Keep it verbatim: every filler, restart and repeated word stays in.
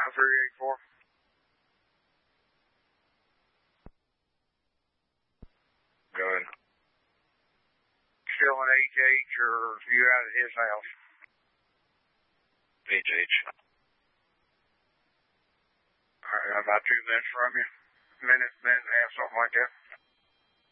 nine three eight four. Good. Still in H H, or you out at his house? H H. All right, I'm about two minutes from you. Minute, minute and a half, something like that.